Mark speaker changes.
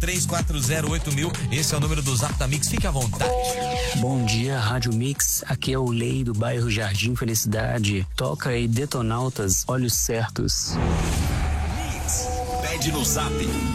Speaker 1: 3408.000. Esse é o número do Zap da Mix. Fique à vontade.
Speaker 2: Bom dia, Rádio Mix. Aqui é o Lei do bairro Jardim Felicidade. Toca aí Detonautas, Olhos Certos.
Speaker 3: Mix. Pede no Zap.